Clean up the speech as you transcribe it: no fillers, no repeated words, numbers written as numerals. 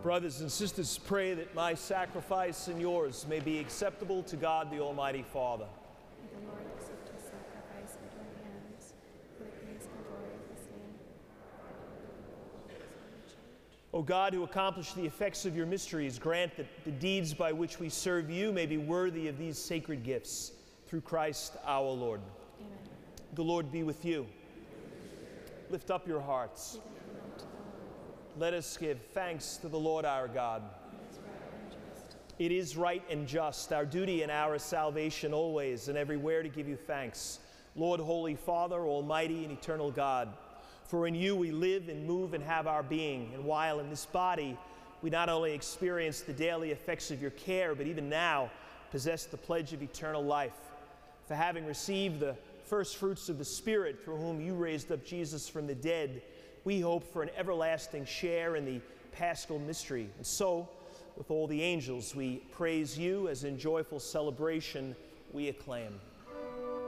Brothers and sisters, pray that my sacrifice and yours may be acceptable to God the Almighty Father. May the Lord accept his sacrifice into our hands, for the praise and glory of his name. O God, who accomplished the effects of your mysteries, grant that the deeds by which we serve you may be worthy of these sacred gifts. Through Christ our Lord. Amen. The Lord be with you. Lift up your hearts. Let us give thanks to the Lord our God. It is right and just, our duty and our salvation always and everywhere to give you thanks, Lord, Holy Father, Almighty and eternal God. For in you we live and move and have our being, and while in this body we not only experience the daily effects of your care, but even now possess the pledge of eternal life. For having received the first fruits of the Spirit, through whom you raised up Jesus from the dead, we hope for an everlasting share in the Paschal mystery. And so, with all the angels, we praise you as in joyful celebration we acclaim.